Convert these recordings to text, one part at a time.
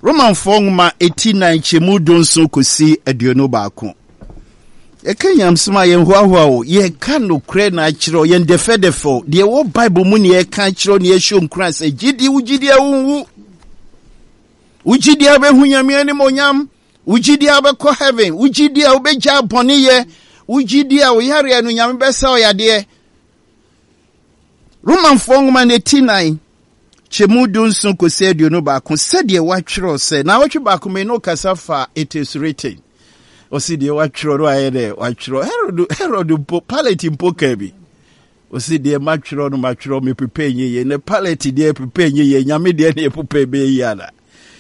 Roman Fongma 89 chemu donso kosi aduonu baako. E kanyam sma ye hwaahwa ye ka no kre na chiro ye defedefo de wo Bible mu ne ye ka chiro ne ye show nkran se gidi ugidi awu ugidi abehu nyame ani monyam ugidi abekọ heaven ugidi a obeja bone ye ugidi a oyare anu nyame besa oyade Roman Fongma 89 chemu donso kosi aduonu baako sede wa chiro se na watwe baako me no kasafa it is written Osidi wachiro ayede wachiro Herod palette mpoka bi Osidi machiro no machiro me prepare ye ne palette de prepare ye nyame de ne prepare be yana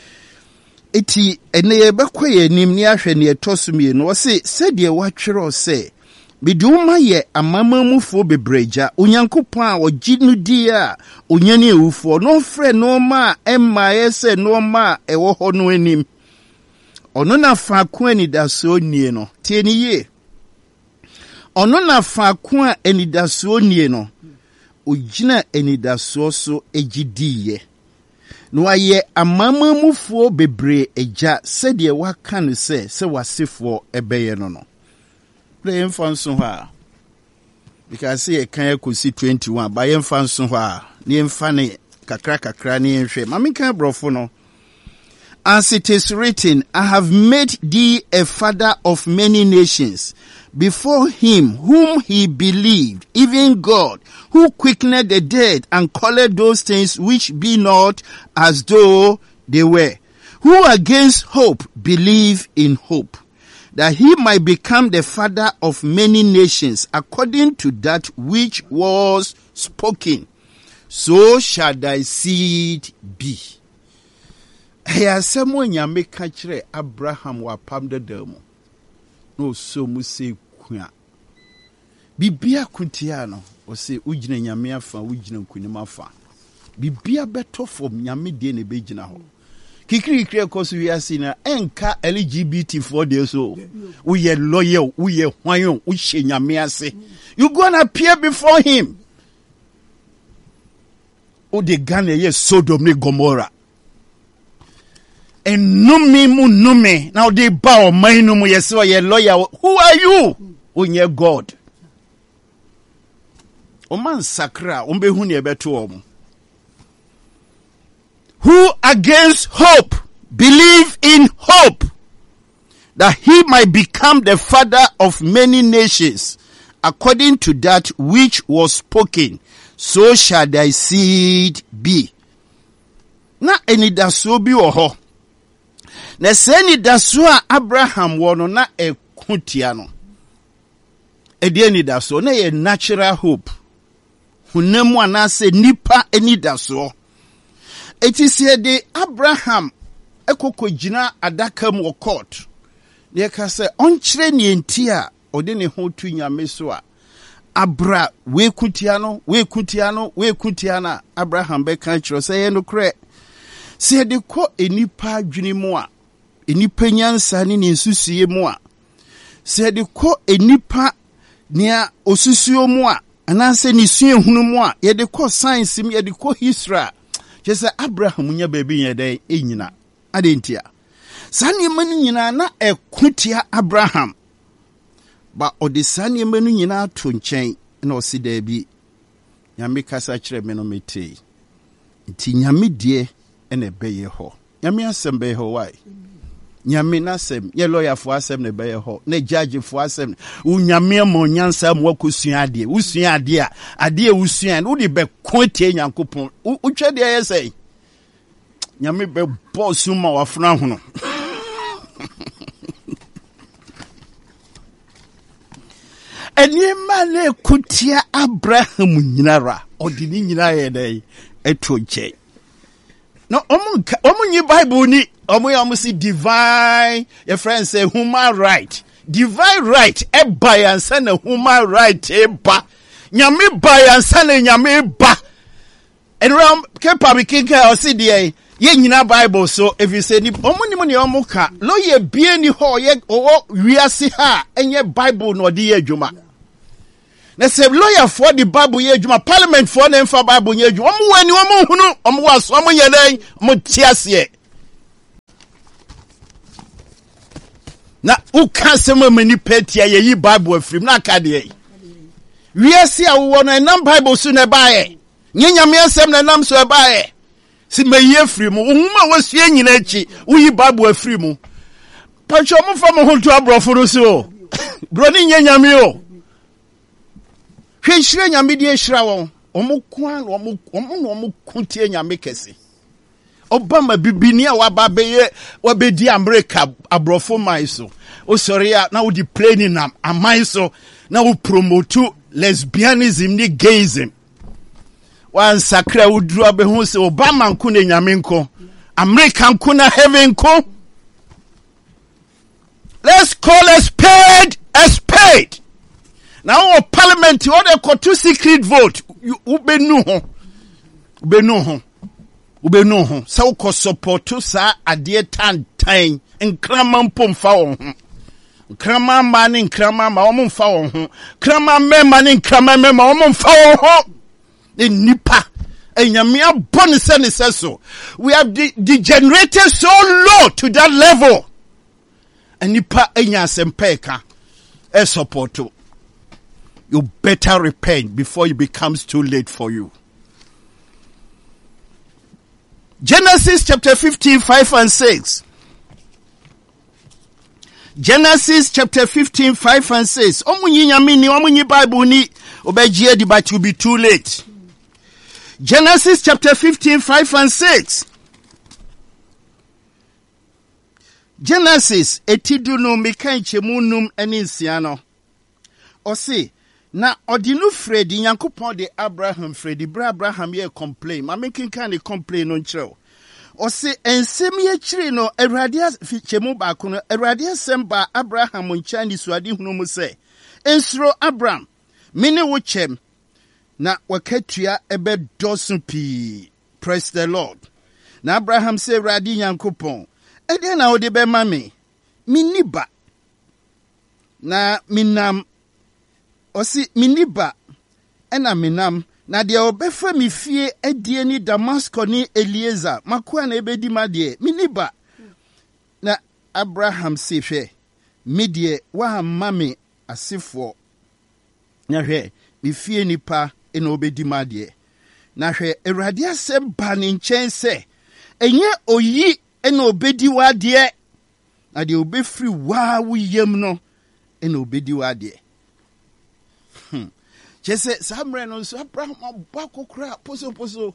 eti ene ye bekwaye nim ni ahwe ne etosumie no se sede wachiro se biduma ye amamamufo bebreja onyankopon a oginu di a onyane ewufo no frɛ no ma emma yese no ma ewo ho no anim ono na faako anidaso nie no tie ni ye ono na faako a anidaso nie no ogina anidaso so egidiye no aye amamamufuo bebre eja sede waka no se wasefo ebeye no no play mfanso ha because ye kan ekosi 21 ba ye mfanso ha ni mfane kakra ni nhwe mamika brofo no. As it is written, I have made thee a father of many nations, before him whom he believed, even God, who quickened the dead and called those things which be not as though they were, who against hope believe in hope, that he might become the father of many nations, according to that which was spoken. So shall thy seed be. Eya semo nyame ka kire Abraham wa pam dadamu no so mu se kua bibia kuntia no o se ugina nyame afa ugina nkunim afa bibia beto fom nyame de ne begina ho kikiri koso wi asina enka LGBT for de so we ye loyal we ye hwan wo hye nyame ase you gonna appear before him o de Ghana ye Sodom ne Gomorrah. And nume now they bow mainumu yeso ye lawyer. Who are you? Onye God. Oman sakra umbe huni ebetu omu. Who against hope believe in hope, that he might become the father of many nations, according to that which was spoken, so shall thy seed be. Na eni daso bi oho. Na seni daso a Abraham wono na ekutia no. Edi eni daso na ye natural hope. Hunemu anase nipa eni daso. Eti se de Abraham ekoko jina adaka mu court. Ne ka se onkyere ne enti a ode ne ho tu nyame so a abra we kutia na Abraham be kan kyero se ye no kre. Se de ko enipa adwene mu a enipa nyansa ne nsusuye mu a se de ko enipa nia osusuo mu a anase ne sue hunu mu a ye de ko science mu ye de ko history je Abraham nya baby ye den enyina adentia sane manu nyina na ekutia Abraham ba odi sane manu nyina to nchen na osida bi nyame kasa kire me no mete nti nyame die ene beye ho nyame asem beye ho why nyame nasem ye lawyer fo asem ne beye ho ne judge fo asem unyame mo nyansa mo akosua ade usua ade a ade usua no de be kontie nyankopon utwe de yesei nyame be boss ma wafuna hono eni male kutia Abraham nyinara odini nyina ye dai etoche no omunyi Bible ni omu si divine your friend say human right divine right e by ansa na human right e ba nyame by ansa na nyame ba enram ke pabikinka o si de ye nyina Bible so if you say ni omuni mu ne omuka lo ye bie ni ho ye o wiase ha enye Bible no de ye adwuma na se lawyer for the Bible ye adwuma parliament for na mfa Bible ye adwuma omu wani omu hunu omu waso omu ye dan omu tiase na uka sema mani petia ye Bible afrim na aka de wiase a wo no enam Bible so na baaye nyanyame asem na nam so baaye si mayi afrim uhuma wasue nyina achi uyi Bible afrim pacho mo fa mo honto abrofo no so bro ni nyanyame o hwe hire nyame de hira won omukwan omukuntie nyame kese Obama bibini a wabedi America abrofo man so o sorry na wo di planning am aman so na wo promote lesbianism ni gayism wan sakra udru abehu se Obama nko na nyame nko America nko na heaven nko. Let's call a spade a spade. Now parliament what they call two secret vote ubenu ho sa uko support sa ade tantan nkrama mpomfa wo ho nkrama ma ne nkrama ma wo mfa wo ho nkrama mema ne nkrama mema wo mfa wo ho nipa enyame abone se so we have degenerated so low to that level and nipa enya sempeka e support. You better repent before it becomes too late for you. Genesis chapter 15, 5 and 6. Genesis chapter 15, 5 and 6. Omunyi Bible ni obejie di but will be too late. Genesis chapter 15, 5 and 6. Genesis etidunu mikanchemunum eninsiano. Osi na odinu Fredi Nyankopon de Abraham Fredi bra Abraham ye complain ma making kind of complain no nkyerɛw ɔse ensem ye kyiri no Awurade fichemu ba ko no Awurade asɛm ba Abraham nkyɛn ni suade hunu mu sɛ ensuro Abraham mene wo kyɛm na wakatua ɛbɛdɔso pii. Praise the Lord. Na Abraham sɛ Awurade Nyankopon ɛde na wode bɛma me miniba na minam Osi miniba ena minam na de obefa mi fie adie ni Damascus ni Eliezer makoa na ebedi made miniba na Abraham sehwe medie wa mame asefo na hwe mi fie nipa ena obedi made na hwe Awurade asem ba ne nkyɛn sɛ enye oyi ena obedi wade na de obefri wa wuyam no ena obedi wade. Chese samre no so Abraham abakokra poso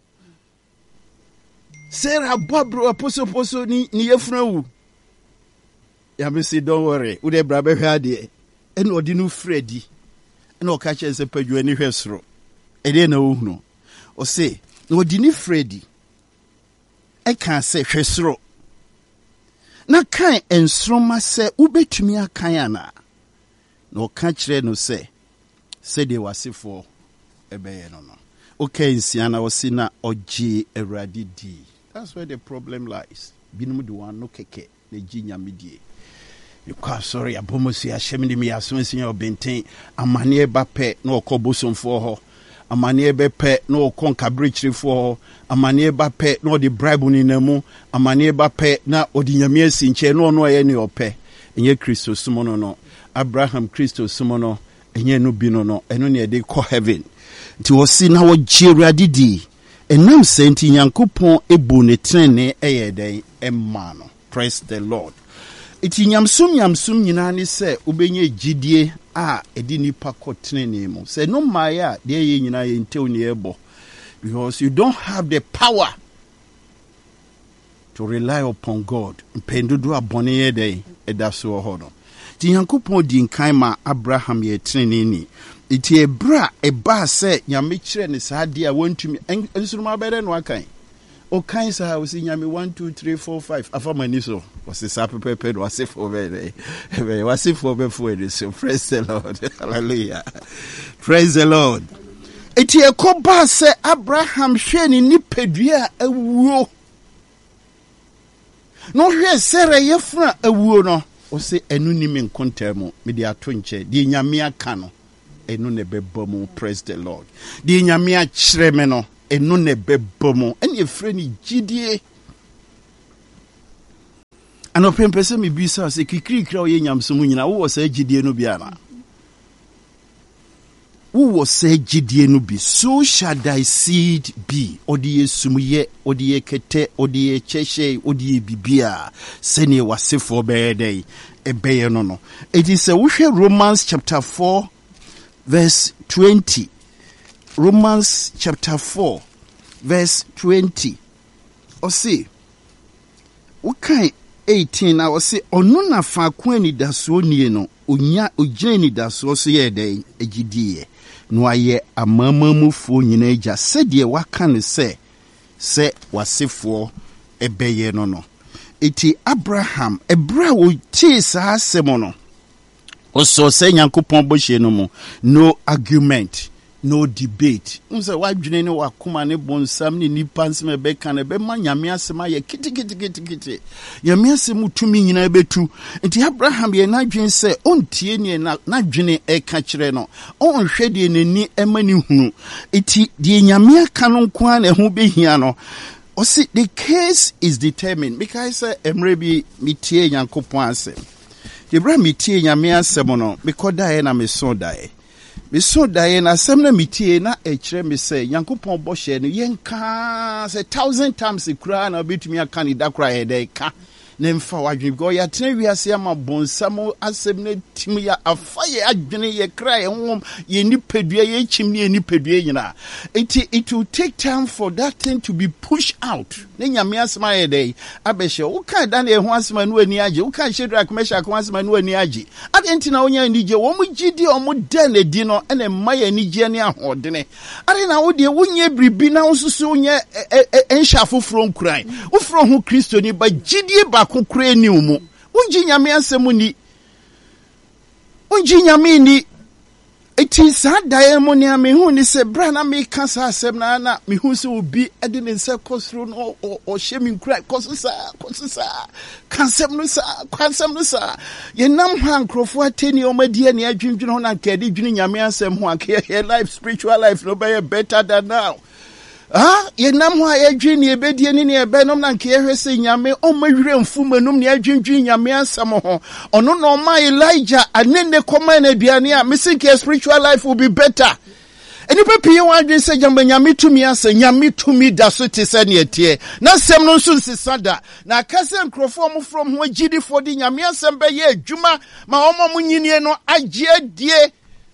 Sarah bobro poso ni yefunu ya me say don't worry we dey bra be hwa de ene odi no Fredi ene o ka chese padwa ni hwesoro e dey na ohunu o say na odi ni Fredi e kan say hwesoro na kan ensroma se ubetumi akan ana na o ka kire no say said they was for a bear no. Okay, Siana was sina oji Awurade di. That's where the problem lies. Binum do one no keke, the jinya midie. You call sorry, abomosi ashemini mi asunsi your benten, a manie bape no kobosom for her, a manie bepe no conca breach for her, a manie bape no the bribe in nemo, a manie bape na odinyamie sinche no any ope, and ye Christo sumono no, Abraham Christo sumono. Enye no bi no eno ne de ko heaven nti wo si na wo gye Awurade di enam senti Nyankopon ebu ne trene eye den emma no. Praise the Lord. Iti nyamsum nyina ne se obenye gidie a edi nipa ko trene mu se no maya de ye nyina ye ntew ne ebo because you don't have the power to rely upon God. Mpendodo abone ye den edaso ho no. Ti Nyankopon di nkan ma Abraham ye trene ni iti ebra eba se nyame kire ne saade a wontumi ensuruma bere no akan o kan sa wo si nyame 1 2 3 4 5 afa mani so wo se sa pepepe do ase for bere wase for be for it. So praise the Lord. Hallelujah. Praise the Lord. Iti ekoba se Abraham hwe ni nipadua awuo no hwe sere yefra awuo no o se enu ni me nkontamo me di ato nche di nyame aka no enu ne bebomu. Praise the Lord. Di nyame a kyere me no enu ne bebomu ene efre ni gidie Ano pempese me bisa se kikirikira o ye nyamsom nyina wo se agidie no bia na. Wo se agidie no bi, so shall thy seed be. Odi esumuye, odi ekete, odi echeshe, odi bibia. Sene wasefo beyedei ebeye no no. It is a Romans chapter 4 verse 20. Romans chapter 4 verse 20. O see, okay 18 I was say ono na fa kwa ni daso nie no onya ogina ni daso so ye den agidie no aye amamamufo nyina agya sede waka ne se wasefo ebeye no no eti Abraham ebra wo ti sa asemo no oso se Nyankopon bohye no mu no argument, no debate. Unse wadwene ne wakoma ne bonsam ne nipa nsem ebeka na be ma nyame asema ye kiti nyame asem utumi nyina ebetu nti Abraham ye na dwen se ontie ne na dwene eka kire no onhwe de nani emani hunu eti de nyame aka no nko an ehu behia no. O see, the case is determined because emre bi mitie Nyankopon asem de bra mitie nyame asem no mekoda e na meso dae Miso daye na semna mitie na echre me se Nyankopon bohye no yenka se 1000 times kura na betumi aka ni da kura ede ka na mfa wadwen go ya tena wiase ama bonsam asem na tim ya afaye adwene ye kra ye hom ye nipadua ye chim ne nipadua nyina it will take time for that thing to be pushed out na nyame asema ye dey abehye wo kan da na ye ho asema no ani age wo kan Shadrach Meshach ho asema no ani age adenti na wonya ani je wo mu gidi o mu da na di no ene maye ani je ne ahodene ade na wo de wonye bribi na wosusu wonye enshafofro nkran wo fro ho Kristo ni ba gidi ba kokure ni umu unji nyame asemu ni unji nyame ni eti sa dae mo ni ame hu ni se bra na me kasa asem na me hu se obi ade ne se kosro no o shemi nkra kosusa kansem no sa ye nam ha nkrofo ateni o madie ne adwindwene ho na nkade dwene nyame asem ho akye life spiritual life no be better than now. Ye nam ho ayedwi ne ebedie ne ebenom na nke yehwese nyame o mawire mfumanum ne adwindwi nyame asam ho ono no ma Elijah anene koma na aduane a mesinke spiritual life will be better. Eni pepi wa adwen se jamba nyame tumi asa nyame tumi da so te se ne etie na sem no nso nsisada na akase nkrofo mo from ho agidi for di nyame asam be ye adwuma ma omo mo nyinie no agye adie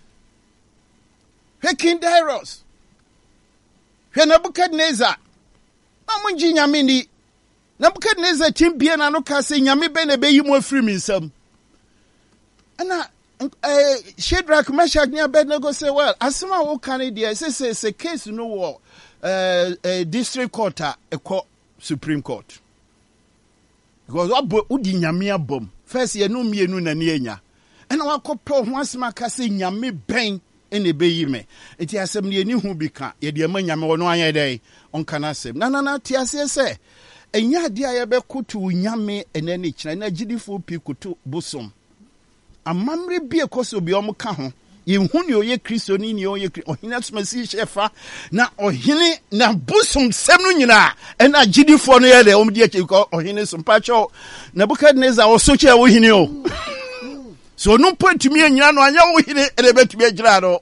Hekin Dairos Nebukadnezar amunji nyame ni Nebukadnezar timbie na no ka se nyame be na be yi mo afiri mi nsam ana Shadrach Meshach ne Abednego say well asema wo kan dey say case no wo district court a Supreme Court because udi nyame abom first ye no mienu na ne anya ana wakopɛ ho asema ka se nyame ben ene be yi me enti asem ne ani hu bi ka ye de amanyame wono anya dai onka na asem na ti ase se enya de aye be kotu nyame ene ne kira na gidifo pi kotu bosom amamre bi ekoso bi omo ka ho ye hu ne oye Kristo ni ne oye ohina smasi shefa na ohine na bosom sem no nyina ena gidifo no ye de omdi eki ko ohine so mpacho Nebukadnezar osoche wo hine o so no point me nyina no anya wo hine elebetumi agira no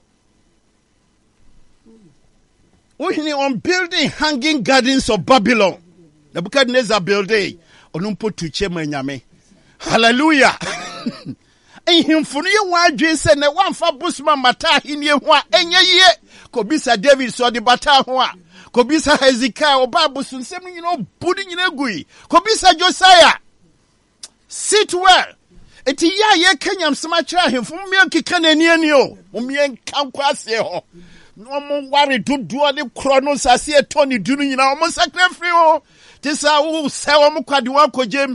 wo hine on building hanging gardens of Babylon Nebuchadnezzar building ono potu chema nyame hallelujah ehimfunu ye wadwe se ne wamfa busma mata hine ho a enye ye kobisa David so de bata ho a kobisa Hezekiah obabu sunsem nyina budi nyina gui kobisa Josiah sit well eti ya ye kanyam sema kira hemfo mmie nkeka nani ani o mmie nka kwase ho no mo ware dudu ne kro no sase etoni dunu nyina mo sacrifice o tisa wo se wo mo kwade wa kojem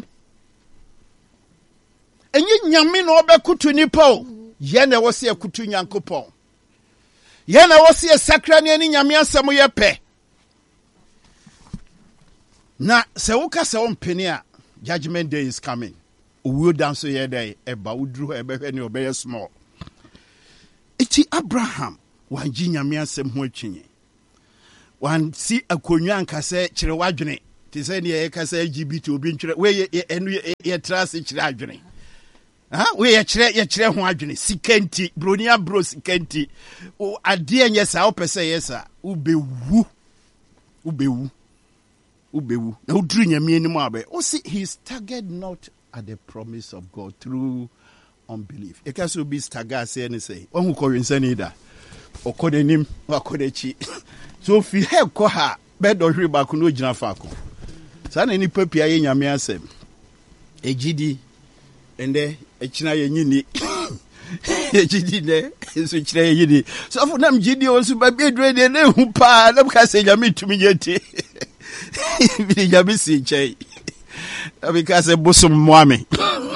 enyi nyame no obekutu nipa o ye na wo se akutu Nyankopon ye na wo se sakra ne ani nyame asem ye pe na se wo ka se wo mpeni a judgment day is coming. We dance here day eba udru ebe ne obeye small eti Abraham wanji nyame asem ho atwinye wan si akonwa anka se kire wadwene Te say near Kasa LGBT will be interested. Where you trust each adjoining. We are chere ho adwene sikenti bronia bro sikenti o ade anyesa wo pese yesa ubewu na udru nyame anim abe o see he staggered not at the promise of God through unbelief. E ka so be stagger say any say won ko winsani da okodenim akodechi so fi he ko ha be do hwe ba ko no gina fa ko sa na ni papia ye nyame asem ejidi ende echina ye nyini ejidi ne so chira ye nyini so for nam jidi o so ba be dre de ne hu pa na ka se nyame tumi yeti bi nyame si chei abi ka se bosom moame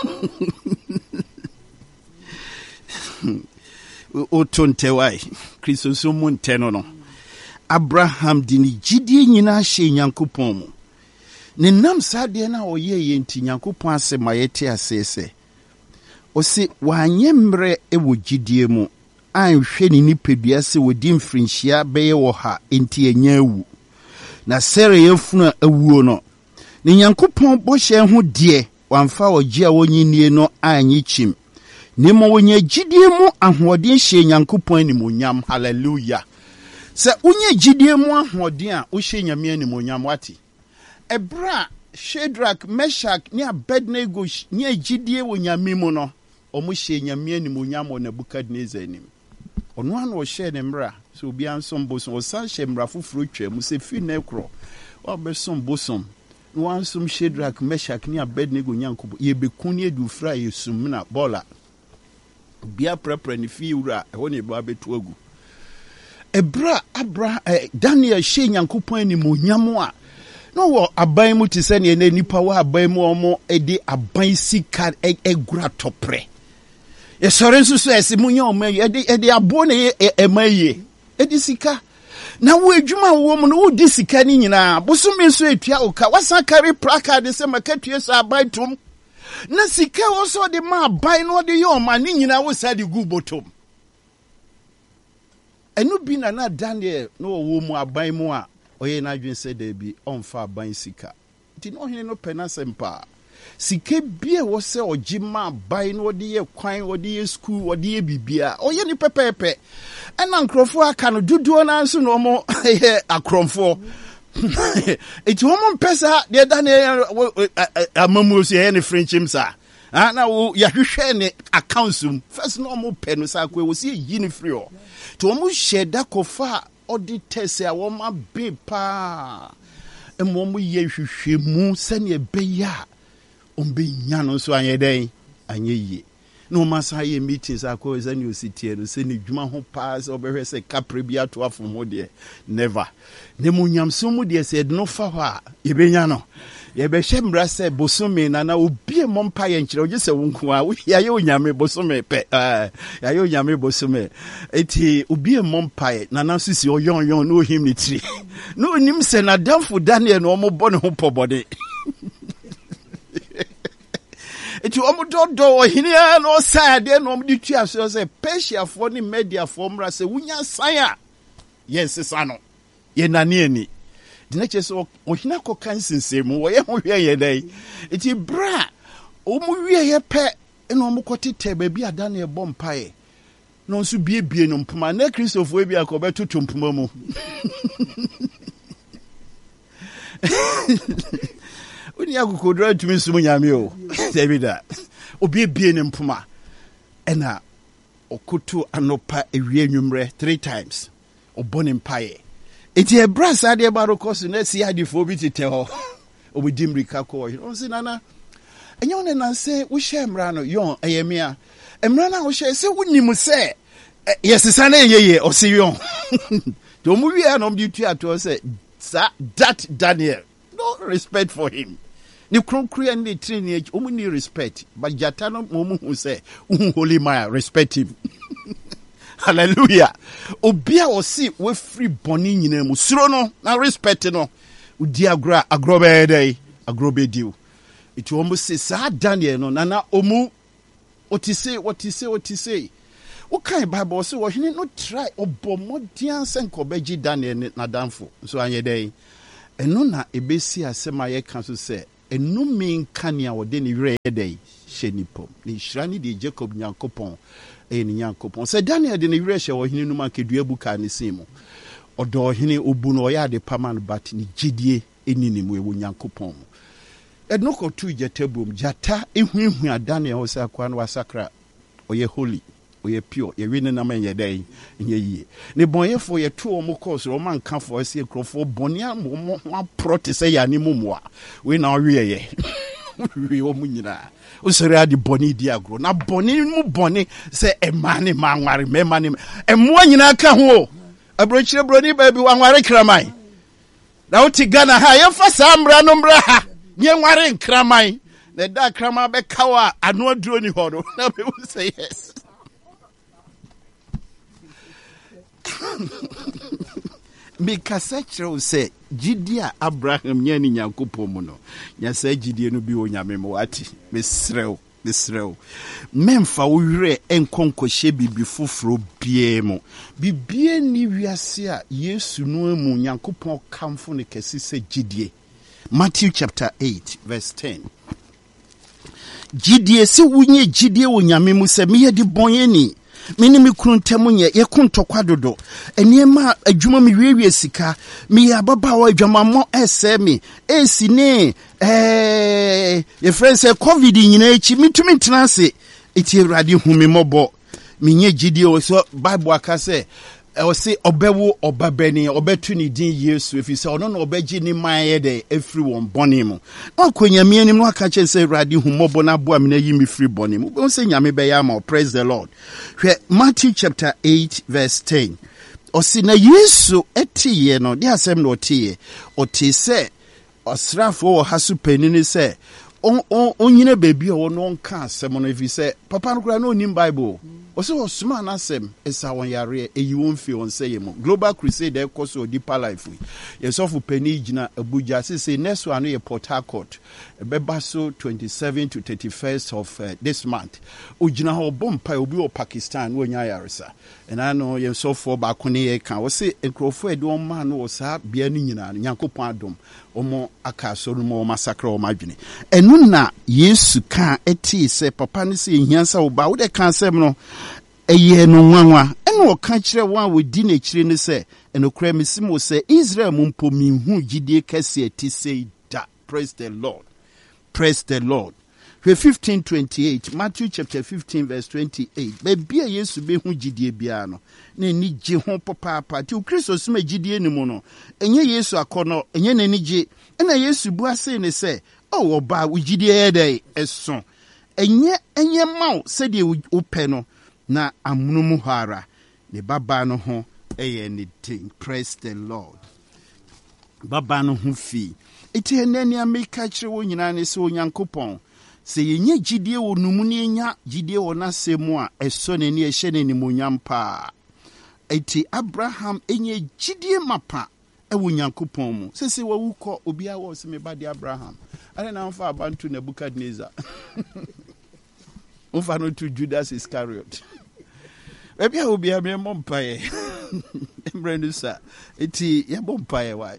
o tonte wai Kristo so mun teno no Abraham dini jidi nyina hye Nyankopɔn mu ne nam sade na oye ye nti Nyankopɔn ase mayete asese o se wanyemre ewo jidie mu anhwe ni nipadua se wodi mfrinhia beye wo ha enti enya awu na sere yefunu awuo no ne Nyankopɔn bohye ho de wamfa ogie a wonyinie no anyi chim ne mo wonya jidie mu ahoɔden hye Nyankopɔn animonyam hallelujah se unye jidie mu ahoɔden a wo hye nyame animonyam wati Ebra Shadrach Meshach ni Abednego ni jidie wo nyame mu no omu hye nyame animonyam wo Nebukadnezar nim ono an wo hye ne mra so obi ansom bosom o san hye mra foforo twa mu se fi na ekro wo besom bosom no ansom Shadrach Meshach ni Abednego nyankobo ye bekuni edufra yesum na bola bia prepare ni fi wura ho ne ba betu agu Ebra Daniel hye Nyankopɔn animonyam a no wo aban mu ti se ne nipa wa aban mu omo edi aban sika egura topre ye sore nsusu ese munya omo edi abo ne emaye edi sika na wo adwuma wo mu no wo di sika ni nyina bosome nso etua oka wasa carry placard se makatue so aban tom na sika wo so de ma aban no de yo ma ni nyina wo sa de gu botom enu bi na Daniel no wo mu aban mu a oye na adwen se da bi onfa aban sika ti no hene no pena sempa sika bie wo se ogima aban no de ye kwan wo de ye school wo de ye bibia oye ni pepepe ena nkrofo aka no duduo na nso no mo akromfo eti wo mo mpesa de Daniel amamu so ye ne frenchim sa na wo ya hwehwe ne accounts first no mo pe no sa ko wo se yi ni free o to mo sheda kofa auditors a wo ma be pa emo mo ye hwehwe mu sane beya ombe nya no so anyeden anyeye no masa ye meetings akọ zani ositie no se ne dwuma ho pa se obehwe se kapre bia to afom ho de never ne mo nyamso mu de se de no fa ho a ye benya no ye be hye mra se bosome na obi mo mpa ye nkyere oje se wonku a ya ye onyame bosome pe ya ye onyame bosome eti obi mo mpa ye na sisi oyon no ohim ni tiri no nim se na damfo Daniel no mo bɔ ne ho pobode eti omudodo ohini no side no omdi tua so se Persia fo ni media fo mra se wunya san yes sano ye nane ani dinache so ohina ko kansense mu wo ye ho hwe ye dai eti bra omu wie ye pe eno omukotete ba bi adane ebo mpae no nso biebie no mpoma na Christopher bi akobeto tompoma mu Uni agukodra tumi sumu nyame o Davida obiebie ne mpoma ena okoto anopa ewie nwumre 3 times obone mpae eti ebra sade barokos na si adifo bi tete ho obidimrika ko o si nana enyo ne nanse wo hye mra no yon eyemia emra na wo hye se wonimu se yesisa na yeye o si yon to mu wi anom di tu ato se that Daniel no respect for him ni kronkru and the training omuni respect but jatano momu hu say holy maya respect him hallelujah obia o si we free boni nyina mu suro no na respect no udi agrobe dey agrobe diu it almost say sa Daniel no na omu otise o kan Bible say wo hene no try obomodian senko beji Daniel na danfo so anye dey eno na ebesi asema ye kan so se enu min kania wode ne were dey hyenipom ne hira ne de Jacob Nyankopon ni Nyankopon se Daniel de ne were hye wo hene no ma kedua buka ne simu odo hene obu no ya de paman bat ne gidie eninimu ewo Nyankopon eno ko tu jetabum jata ehuehu Daniel ho se akwa no wasakra oye holy oye pure ye win na man ye dey nye yie ne bonyefo ye to o mo course o man kan for se krofo bonia mo prote se ya ni mumwa we na we ye we o munyina o sere adi boni di agro na boni mu boni se e mane ma nware me mane e mo nyina ka ho abrochire broni ba bi wanware kraman na uti Ghana ha ye fa samra no mbra ha nye nware kraman na da kraman be kawa anu aduro ni ho no na be say yes. Mikasa kyerɛw sɛ gidi a Abraham nya ni Nyankopɔn mu no nya sɛ gidi no bi o nyame mo ati mesrɛw memfa wo werɛ enkonkɔhye bibi foforo bie mu bibie ni wiase a Yesu no mu Nyankopɔn kamfo ne kɛse sɛ gidie. Matthew chapter 8 verse 10. Gidie se wunye gidie wo nyame mu sɛ meyɛ de bɔnyeni mini mi kuntamu nye ye kuntokwa dodo eniema adwuma mi wiewie sika mi ababa wa adwuma mo ese mi esine ye friends say covid nyina echi mitumi tenase eti Awurade hu mi mobo mi nye gidie o so Bible aka say o say obewo obabani obetu ni din Yesu efi say ono na obeji ni maye de efri won boni mu na kwanyame anim no aka che say Awurade hu mobo na bo amina yi mi free boni mu o say nyame be ya ma praise the Lord. Matthew chapter 8 verse 10. Osi na Yesu etiye no de asem no otiye oti se osrafo wo hasu panini se onyine bebi o no nka asem no efi se papa no kura no nim Bible osi osuma na asem esa won yare eyi won fi on say mo Global Crusade e koso deeper life yesofu pani gina Abuja say next one no Port Harcourt beba so 27 to 31st of this month ugina ho bompa obi o Pakistan wo nya yaresa and I know yesofu ba ko ne ye kan wo say enkrofo ede on ma no wo sa bia no nyina Nyankopon adom omo aka so no mo masakra o madwene enu na Yesu kan eti se papa ne se hiansa wo ba wo de kan sem no eye no nwanwa eno ka kire wan we di na kire ne se enokra misimo se Israel mumpo minhu gidie kase ati sei da. Praise the Lord. Praise the Lord. 15:28 Matthew chapter 15 verse 28 bebia Yesu be hu gidie bia no na ni je ho papa ti Kristo sima gidie ni mu no enye Yesu akono enye na ni je na Yesu bu ase ne se o oba wo gidie ye dai eso enye maw se de wo pe no na amunumu hara ne baba no ho eye ne ting. Praise the Lord. Baba no ho fi iti enani ameka kire wo nyina ne se Onyankopon se yenye gidie wo numu ne nya gidie wo na semu a eso ne ne ehye ne nimonyampa iti Abraham enye gidie mapa e wo Nyankopon mu se wawukọ obi a wo se me ba de Abraham ale na mfa abantu Nebukadnezar mfa no to Judas Iscariot ebi a obi a me mompae emrenusa iti ya mompae why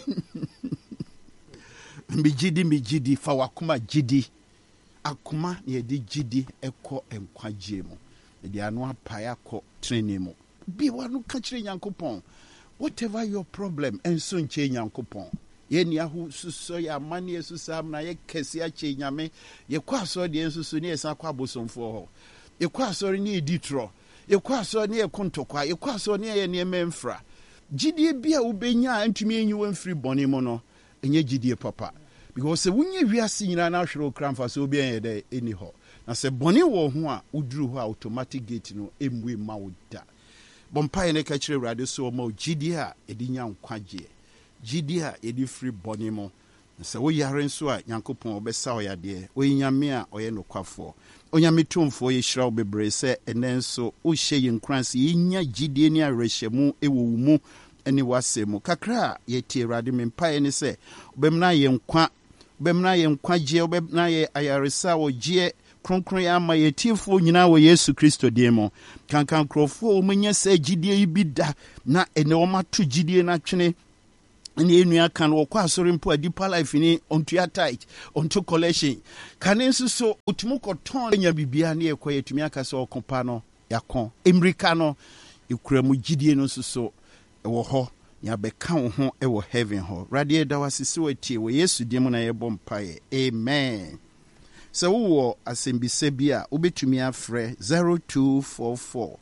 migidi fa wakuma gidi akuma ye di gidi ekọ enkwaje mu de anu apae akọ training mu bi wanu ka kire Nyankopon whatever your problem enso nche Nyankopon ye ni ahu suso ya mane esusam na ye kese ache nyame ye kwa so de ensusu ne esa kwa bosomfo ho ye kwa so ne editro ye kwa so ne ekontokwa ye kwa so ne ye ne memfra gidi bia ubenya antumi enyi wonfiri bone mu no enye gidi papa because wunye wiase nyina na hwere okramfa so obi en ye eni ho na se bone wo ho a uduru ho automatic gate no emwe ma wo da bompa ne ka kire Awurade so ma gidi a edinya nkwaje gidi a edi free bone mo se wo yare nso a Nyankopon obesa oyade oyinyame a oye nokwafo onyame tumfo ye hira obebre se enenso o hye yinkranse yinya gidi ni arehyemu ewo mu eni wasemu kakra ye tie Awurade mempae ne se obemna ye nkwa je obemna ye ayaresa wo je kronkron ya ma ye tiefo nyina wo Yesu Kristo die mo kankan krofo o menya se gidie yi bi da na ene o mato gidie na twene Ni enu aka no kwa asori mpo a deeper life ni onto ya tight onto collection kane nso so otumu koton nya bibia na ekwa yetumi aka so okopa no yakon emrika no ekura mu gidie no nso so ewo ho ya beka wo ho ewo heaven ho radie da wasisi watie wo Yesu die mu na yebo mpae amen. So wo asembise bia obetumi afre 0244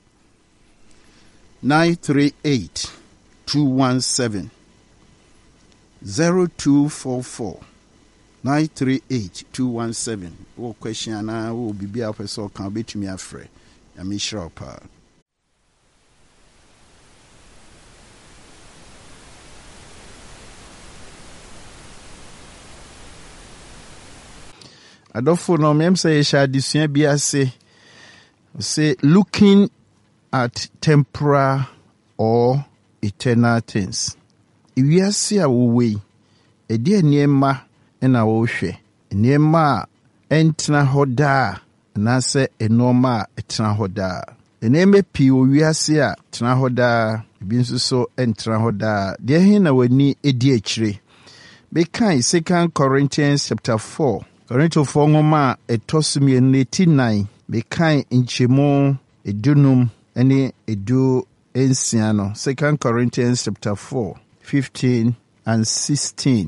938 217 0244 938 217. Wo question na wo bibia person kan betumi afre ya me shira pa. Adofo no mem say sha disua bia say looking at temporal or eternal things. Iwiase a wowe edi eniema na wo hwe eniema entna hoda na se enoma etna hoda eneme pi owiase a tna hoda bi nso so entna hoda de hin na wani edi akire be kan 2 Corinthians chapter 4 Korinto 4 ngoma etosumie netinai be kan nchemu edunum ene edu ensiano 2 Corinthians chapter 4 15 and 16.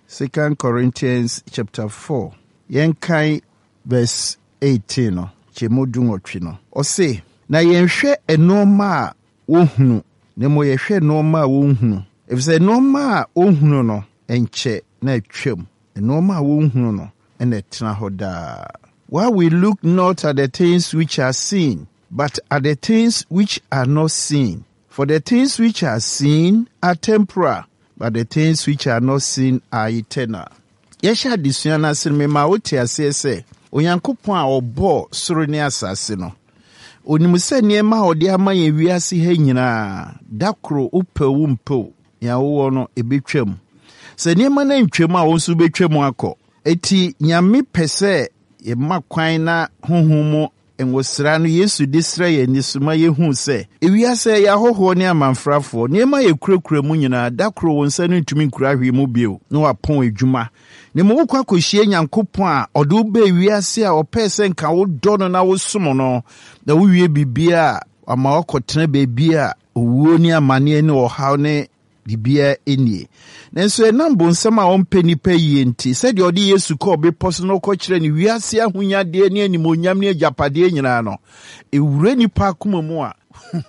2 Corinthians chapter 4. Yenkai verse 18 no. Chemodungotwi no. Ose, na yenhwe enoma wohunu. Nemo yehwe enoma wohunu. Efise enoma wohunu no enche na etwem. Enoma wohunu no ene tena hoda. While we look not at the things which are seen, but at the things which are not seen. For the things which are seen are temporal, but the things which are not seen are eternal. Yesha disuana silme mauti asese, onyankopon a obo soro ne asase no. Onimu se niema odi ama ye wiase he nyina, dakro upewu mpo, ya uwo no ebetwam. Se niema na ntwam a wonso betwam akọ. Eti nyame pese ye makwan na honhomo enwosra no Yesu disra ye nisuma ye hu se ewiase ya hoho ne amanfrafo niema ye kurakura mu nyina dakro wonsa no ntumi nkura hwe mu bio no wapon adwuma ne mo kwa kohie nyankopon a odo ba ewiase a opese nka wo do no na wo som no na wo wie bibia ama okotena bebia owuo ni amane ne ohaw ne bibia enie nenso enambo nsema a ompeni pa yie nti said odi Yesu ko be poso ko kire ni wiase ahunyade ne animonyam ne agapade nyina no ewure nipa kuma mu a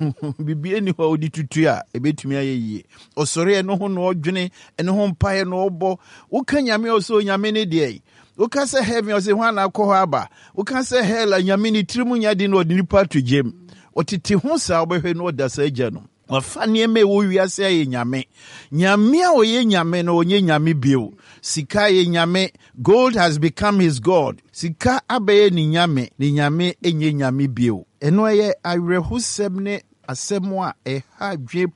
bibia ni ho odi tutu a ebetumi ayeye osore eno ho no odwene eno ho mpae no obo wo ka nyame oso nyame ne de wo ka se heaven oso ho na akọ ho aba wo ka se hell nyame ni tirimu nyade no odi nipa to jem otiti ho sa obehwe no odasa agya no wafanye me wo wiase aye nyame nyame a oye nyame no onye nyame bio sika ye nyame gold has become his god sika abaye ni nyame enye nyame bio eno ye awerehusem ne asemo a eha dwe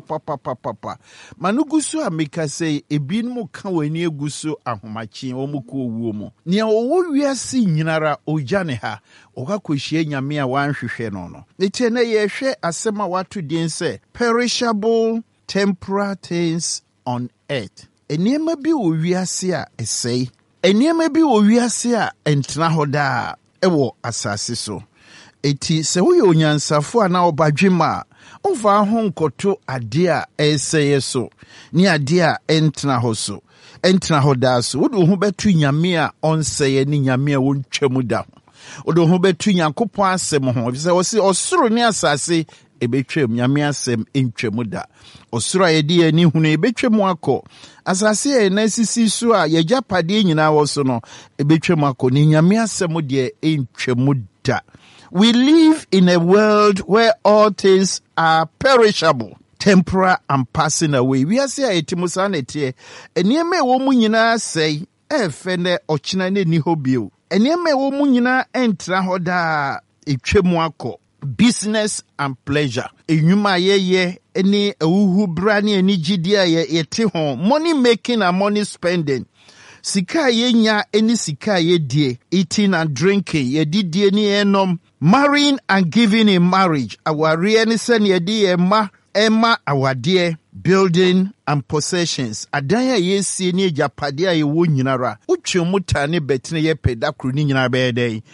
papa manugusu ameka sei ebinmu ka wani egusu ahomachi omuko owuo mu ne owo wiase nyinara ojane ha okakohie nyame a wanhwehwe no etiene ye hwe asema watu din se perishable temporal things on earth eniema bi wo wiase a esei eniema bi wo wiase a entena hoda ewo asase so eti se wo ye onyansafo ana obadwema omfa ho nkoto ade a eseye so ni ade a entena ho so entena ho da so wo ho betu nyame a onseye ni nyame a wontwamu da wo ho betu nyankopon asem ho se wo se osoro ni asase ebetwam nyame asem entwamu da osoro ayedi ani hunu ebetwamu akọ asase e na sisi so a yagapade nyina wo so no ebetwamu akọ ni nyame asem de entwamu da. We live in a world where all things are perishable, temporal and passing away. We are saying etimusanete. Enieme wo mu nyina say efene ochina ne ni hobio. Enieme wo mu nyina entra hoda etwemu akọ. Business and pleasure. Enyuma ye eni ewuhu brani eni gidia ye te ho. Money making and money spending. Sika ye nya eni sika ye die. Eating and drinking. Ye di die ni enom. Marrying and giving in marriage. Awari eni sen ye di emma awade. building and possessions. Adaya yesi ni japade a yewo nyinara. Utwe muta ne betene ye peda kru ni nyinara be dey.